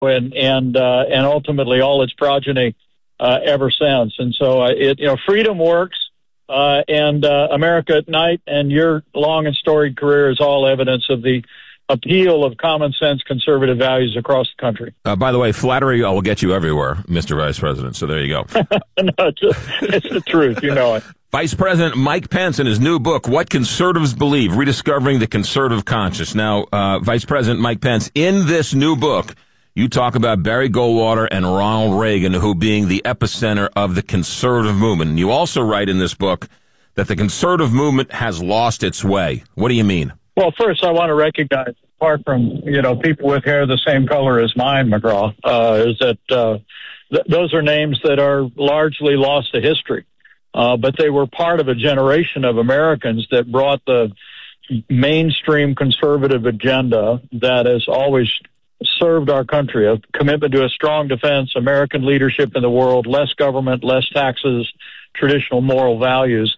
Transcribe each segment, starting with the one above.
and ultimately all its progeny ever since. And so freedom works, and America at Night and your long and storied career is all evidence of the appeal of common sense conservative values across the country. By the way, flattery will get you everywhere, Mr. Vice President. So there you go. No, it's the truth. You know it. Vice President Mike Pence in his new book, What Conservatives Believe, Rediscovering the Conservative Conscience. Now, Vice President Mike Pence, in this new book, you talk about Barry Goldwater and Ronald Reagan, who being the epicenter of the conservative movement. And you also write in this book that the conservative movement has lost its way. What do you mean? Well, first, I want to recognize, apart from, people with hair the same color as mine, McGraw, is that those are names that are largely lost to history. But they were part of a generation of Americans that brought the mainstream conservative agenda that has always served our country, a commitment to a strong defense, American leadership in the world, less government, less taxes, traditional moral values,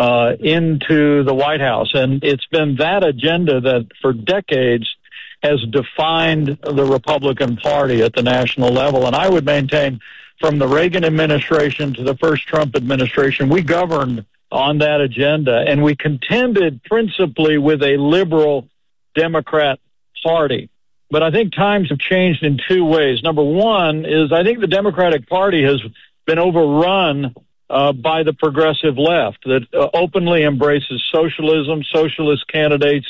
into the White House. And it's been that agenda that for decades has defined the Republican Party at the national level. And I would maintain from the Reagan administration to the first Trump administration, we governed on that agenda, and we contended principally with a liberal Democrat Party. But I think times have changed in two ways. Number one is I think the Democratic Party has been overrun by the progressive left that openly embraces socialism, socialist candidates,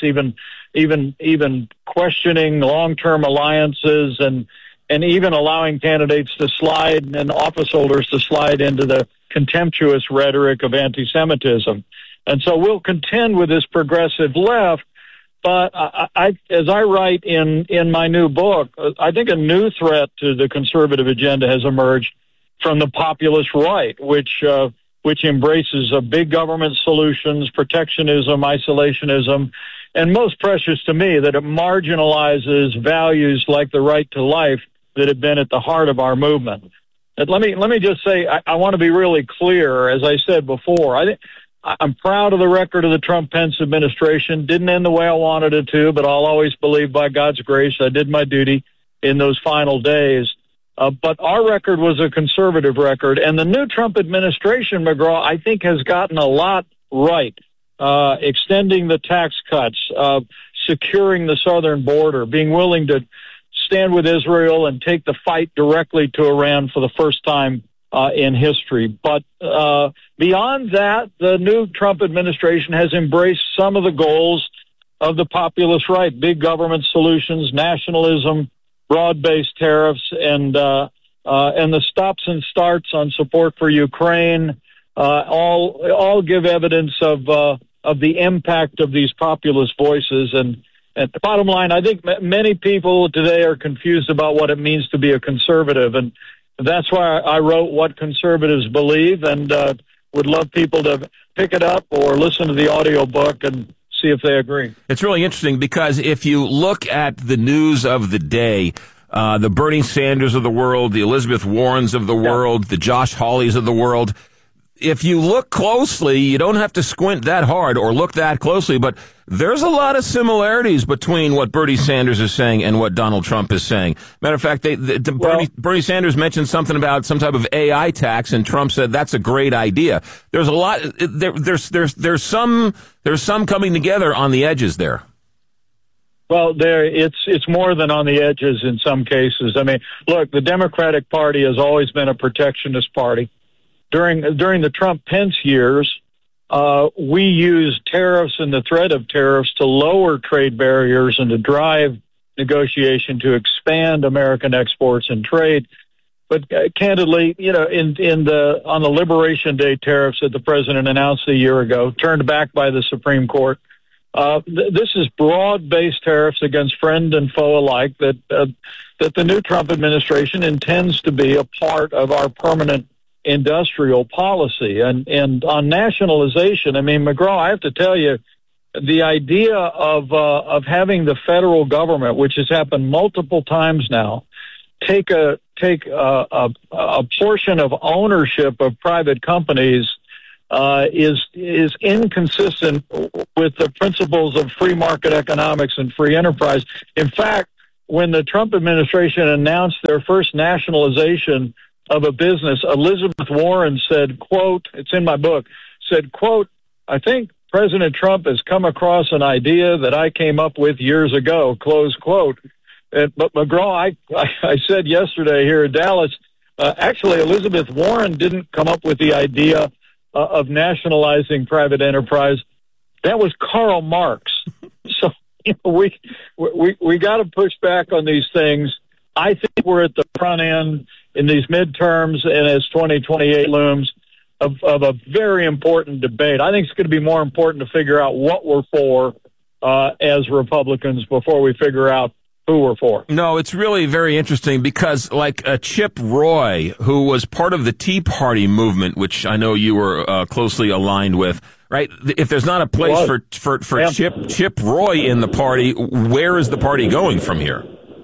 even questioning long-term alliances and even allowing candidates to slide and office holders to slide into the contemptuous rhetoric of anti-Semitism. And so we'll contend with this progressive left. But as I write in my new book, I think a new threat to the conservative agenda has emerged from the populist right, which embraces big government solutions, protectionism, isolationism, and most precious to me, that it marginalizes values like the right to life that have been at the heart of our movement. And let me just say, I want to be really clear. As I said before, I'm proud of the record of the Trump-Pence administration. Didn't end the way I wanted it to, but I'll always believe by God's grace I did my duty in those final days. But our record was a conservative record, and the new Trump administration, McGraw, I think has gotten a lot right. Extending the tax cuts, securing the southern border, being willing to stand with Israel and take the fight directly to Iran for the first time in history. But beyond that, the new Trump administration has embraced some of the goals of the populist right: big government solutions, nationalism, broad-based tariffs, and the stops and starts on support for Ukraine. All give evidence of the impact of these populist voices. And at the bottom line, I think many people today are confused about what it means to be a conservative, and that's why I wrote What Conservatives Believe, and would love people to pick it up or listen to the audio book and see if they agree. It's really interesting because if you look at the news of the day, the Bernie Sanders of the world, the Elizabeth Warrens of the world, the Josh Hawleys of the world, if you look closely, you don't have to squint that hard or look that closely, but there's a lot of similarities between what Bernie Sanders is saying and what Donald Trump is saying. Matter of fact, Bernie Sanders mentioned something about some type of AI tax, and Trump said that's a great idea. There's a lot. There's some coming together on the edges there. Well, it's more than on the edges in some cases. I mean, look, the Democratic Party has always been a protectionist party. During the Trump-Pence years, we used tariffs and the threat of tariffs to lower trade barriers and to drive negotiation to expand American exports and trade. But candidly, on the Liberation Day tariffs that the president announced a year ago, turned back by the Supreme Court, this is broad-based tariffs against friend and foe alike that the new Trump administration intends to be a part of our permanent industrial policy. And on nationalization, I mean, McGraw, I have to tell you, the idea of having the federal government, which has happened multiple times now, take a portion of ownership of private companies is inconsistent with the principles of free market economics and free enterprise. In fact, when the Trump administration announced their first nationalization of a business, Elizabeth Warren said, quote, it's in my book, said, quote, I think President Trump has come across an idea that I came up with years ago, close quote. But McGraw, I said yesterday here in Dallas, actually Elizabeth Warren didn't come up with the idea of nationalizing private enterprise. That was Karl Marx. So we got to push back on these things. I think we're at the front end in these midterms and as 2028 looms of a very important debate. I think it's going to be more important to figure out what we're for as Republicans before we figure out who we're for. No, it's really very interesting because like Chip Roy, who was part of the Tea Party movement, which I know you were closely aligned with, right? If there's not a place for Chip Roy in the party, where is the party going from here?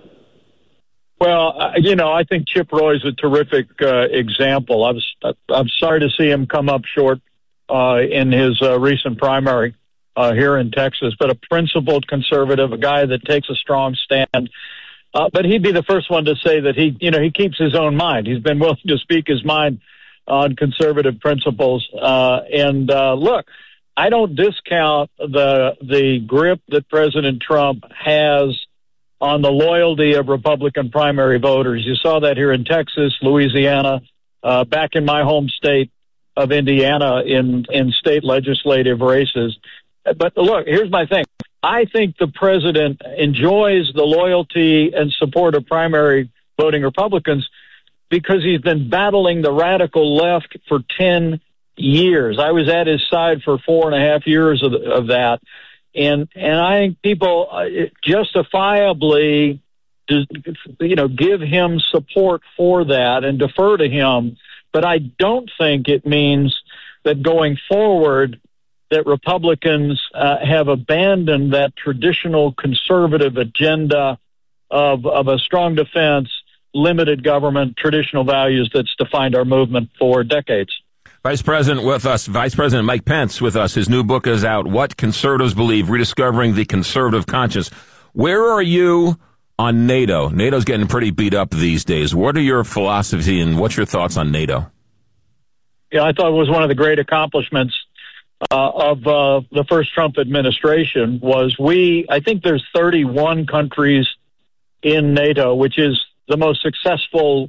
Well, I think Chip Roy is a terrific example. I'm sorry to see him come up short in his recent primary here in Texas, but a principled conservative, a guy that takes a strong stand. But he'd be the first one to say that he keeps his own mind. He's been willing to speak his mind on conservative principles. Look, I don't discount the grip that President Trump has on the loyalty of Republican primary voters. You saw that here in Texas, Louisiana, back in my home state of Indiana in state legislative races. But look, here's my thing. I think the president enjoys the loyalty and support of primary voting Republicans because he's been battling the radical left for 10 years. I was at his side for 4.5 years of that. And I think people justifiably, give him support for that and defer to him. But I don't think it means that going forward that Republicans have abandoned that traditional conservative agenda of a strong defense, limited government, traditional values that's defined our movement for decades. Vice President Mike Pence with us. His new book is out, What Conservatives Believe, Rediscovering the Conservative Conscience. Where are you on NATO? NATO's getting pretty beat up these days. What are your philosophy and what's your thoughts on NATO? Yeah, I thought it was one of the great accomplishments of the first Trump administration was I think there's 31 countries in NATO, which is the most successful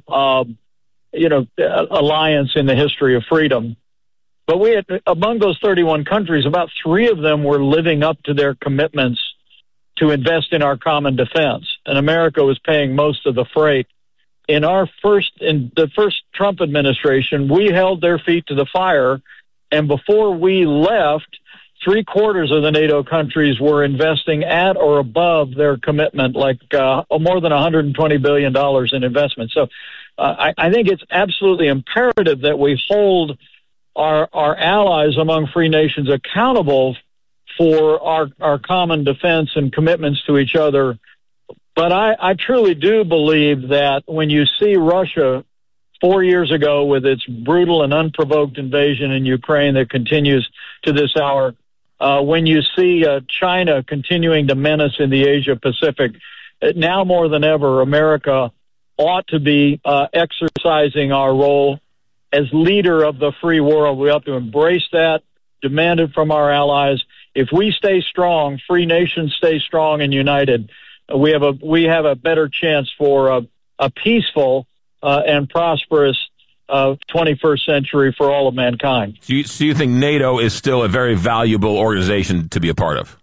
alliance in the history of freedom. But we had, among those 31 countries, about 3 of them were living up to their commitments to invest in our common defense. And America was paying most of the freight. In the first Trump administration, we held their feet to the fire. And before we left, 3/4 of the NATO countries were investing at or above their commitment, like more than $120 billion in investment. So I think it's absolutely imperative that we hold our allies among free nations accountable for our common defense and commitments to each other. But I truly do believe that when you see Russia 4 years ago with its brutal and unprovoked invasion in Ukraine that continues to this hour, when you see China continuing to menace in the Asia Pacific, now more than ever, America ought to be exercising our role as leader of the free world. We have to embrace that, demand it from our allies. If we stay strong, free nations stay strong and united, we have a better chance for a peaceful and prosperous 21st century for all of mankind. So you think NATO is still a very valuable organization to be a part of?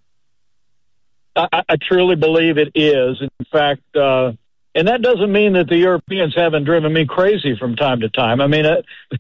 I truly believe it is. In fact, and that doesn't mean that the Europeans haven't driven me crazy from time to time. I mean,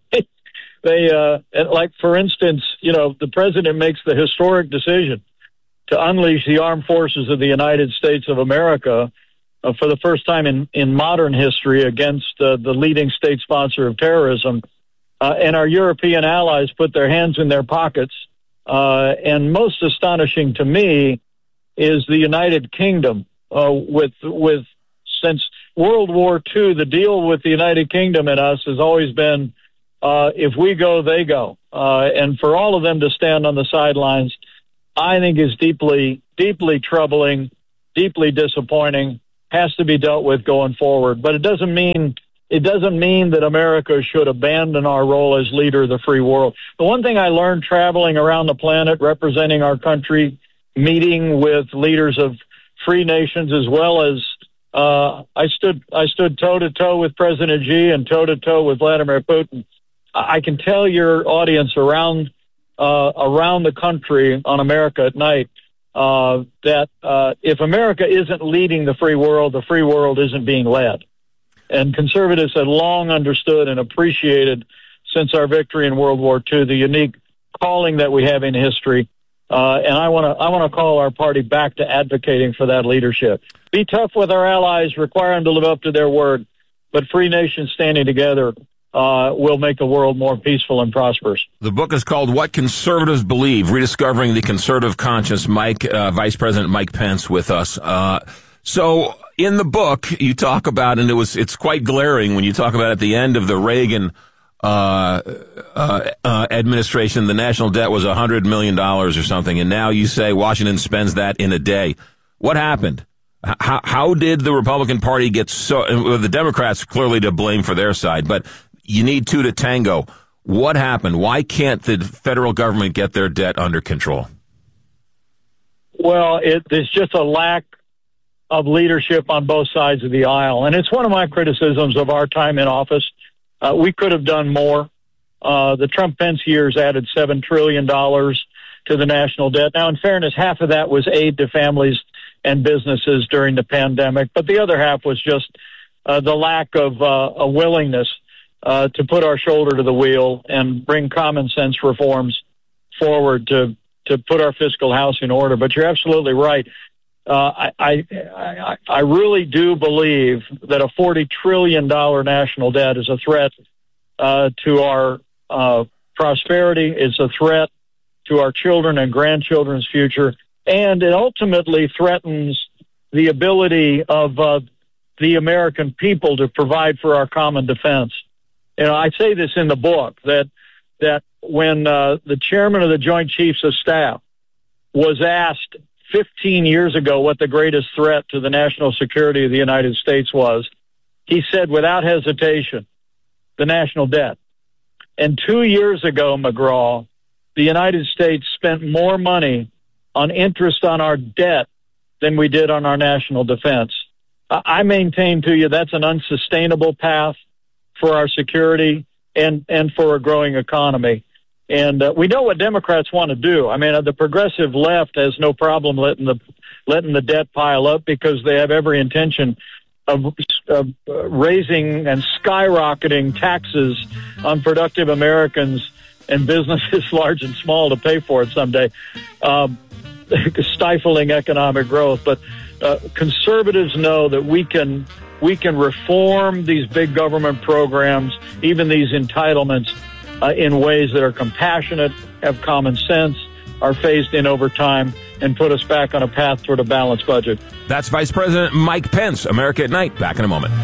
they like, for instance, the president makes the historic decision to unleash the armed forces of the United States of America for the first time in modern history against the leading state sponsor of terrorism. And our European allies put their hands in their pockets. And most astonishing to me is the United Kingdom with since World War II, the deal with the United Kingdom and us has always been, if we go, they go. And for all of them to stand on the sidelines, I think is deeply, deeply troubling, deeply disappointing. has to be dealt with going forward. But it doesn't mean that America should abandon our role as leader of the free world. The one thing I learned traveling around the planet, representing our country, meeting with leaders of free nations, as well as I stood toe to toe with President Xi and toe to toe with Vladimir Putin. I can tell your audience around the country on America at Night that if America isn't leading the free world isn't being led. And conservatives had long understood and appreciated since our victory in World War II the unique calling that we have in history. And I want to call our party back to advocating for that leadership. Be tough with our allies, require them to live up to their word, but free nations standing together will make the world more peaceful and prosperous. The book is called What Conservatives Believe, Rediscovering the Conservative Conscience. Vice President Mike Pence with us. So in the book, you talk about, and it's quite glaring when you talk about at the end of the Reagan administration, the national debt was $100 million or something, and now you say Washington spends that in a day. What happened? How did the Republican Party get so? The Democrats clearly to blame for their side, but you need two to tango. What happened? Why can't the federal government get their debt under control? Well, there's just a lack of leadership on both sides of the aisle, and it's one of my criticisms of our time in office. We could have done more. The Trump-Pence years added $7 trillion to the national debt. Now, in fairness, half of that was aid to families and businesses during the pandemic, but the other half was just the lack of a willingness to put our shoulder to the wheel and bring common sense reforms forward to put our fiscal house in order. But you're absolutely right. I really do believe that a $40 trillion national debt is a threat to our prosperity, is a threat to our children and grandchildren's future, and it ultimately threatens the ability of the American people to provide for our common defense. You know, I say this in the book, that when the chairman of the Joint Chiefs of Staff was asked 15 years ago what the greatest threat to the national security of the United States was, he said without hesitation, the national debt. And 2 years ago, McGraw, the United States spent more money on interest on our debt than we did on our national defense. I maintain to you that's an unsustainable path for our security and for a growing economy. And we know what Democrats want to do. I mean, the progressive left has no problem letting the debt pile up because they have every intention of raising and skyrocketing taxes on productive Americans and businesses large and small to pay for it someday, stifling economic growth. But conservatives know that we can reform these big government programs, even these entitlements, in ways that are compassionate, have common sense, are phased in over time, and put us back on a path toward a balanced budget. That's Vice President Mike Pence. America at Night. Back in a moment.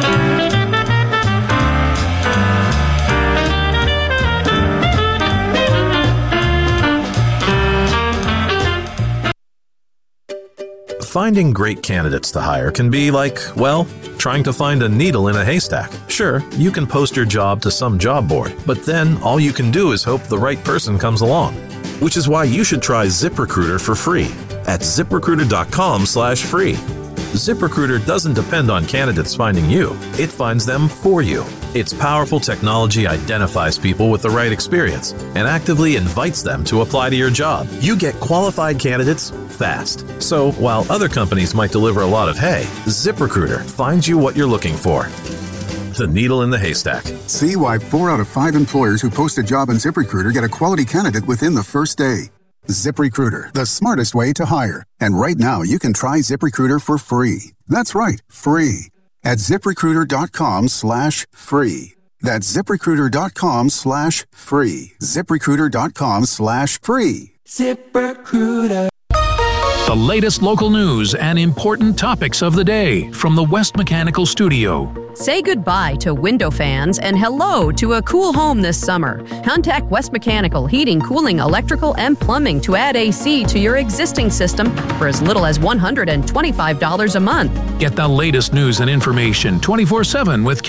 Finding great candidates to hire can be like, well, trying to find a needle in a haystack. Sure, you can post your job to some job board, but then all you can do is hope the right person comes along. Which is why you should try ZipRecruiter for free at ZipRecruiter.com/free. ZipRecruiter doesn't depend on candidates finding you. It finds them for you. Its powerful technology identifies people with the right experience and actively invites them to apply to your job. You get qualified candidates fast. So while other companies might deliver a lot of hay, ZipRecruiter finds you what you're looking for. The needle in the haystack. See why 4 out of 5 employers who post a job on ZipRecruiter get a quality candidate within the first day. ZipRecruiter, the smartest way to hire. And right now, you can try ZipRecruiter for free. That's right, free. At ZipRecruiter.com/free. That's ZipRecruiter.com/free. ZipRecruiter.com/free. ZipRecruiter. the latest local news and important topics of the day from the West Mechanical Studio. Say goodbye to window fans and hello to a cool home this summer. Contact West Mechanical Heating, Cooling, Electrical, and Plumbing to add AC to your existing system for as little as $125 a month. Get the latest news and information 24/7 with